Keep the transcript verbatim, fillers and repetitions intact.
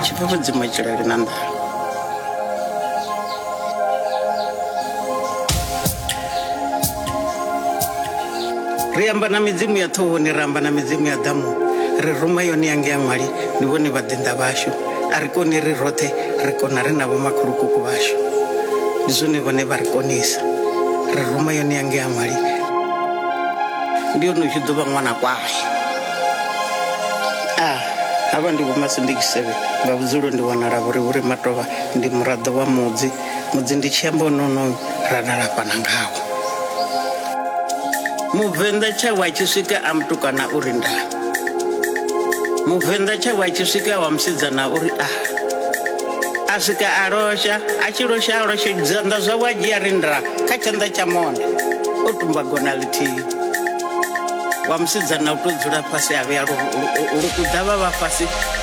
tshipfufhedzima tshilele na nḓala. Ri amba na midzimu ya ṱhohoni, ri amba na midzimu ya ḓamuni, ri ruma yone yange ya ṅwali, ndi vhone vhaḓinḓa vhashu. A ri koni ri roṱhe, ri kona ri na vhomakhulukuku vhashu, ndi zwone vhone vha ri konisa. Ri ruma yone yange ya ṅwali, ndi yone u tshi ḓo vha ṅwana kwae. a havha ndi Vho Masindi Kisevhe, nga vhudzulo ndi wanala vhuri vhuri Matovha, ndi muraḓo wa mudzi. Mudzi ndi tshi amba onono ra nala fhana ngawo. Muvenḓa tshawe a tshi swika a mutukana uri nda, Muvenḓa tshawe a tshi swika wa musidzana uri a a swika a losha, a tshi losha a losha zwanḓa zwawe a dzhia ri nda kha tshanḓa tsha monde, o tumba gona ḽithihi. Wa musidzana u tou dzula fhasi a vhea lukuḓa vha vha fhasi